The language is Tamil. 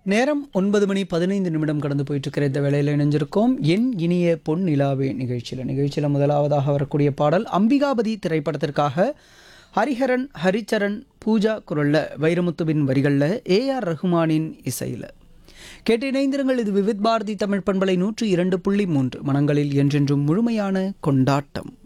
நேரம் 9 மணி 15 நிமிடம் கடந்து போயிட்டு இருக்கிற இந்த வேளையில் இணைஞ்சிருக்கோம். என் இனிய பொன் நிலாவே நிகழ்ச்சியில் முதலாவதாக வரக்கூடிய பாடல் அம்பிகாபதி திரைப்படத்திற்காக ஹரிஹரன் ஹரிச்சரன் பூஜா குரல்ல வைரமுத்துவின் வரிகளில் ஏஆர் ரஹ்மானின் இசையில் கேட்டு இணைந்திருங்கள். இது விவித் பாரதி தமிழ் பண்பலை 102.3 மனங்களில் என்றென்றும் முழுமையான கொண்டாட்டம்.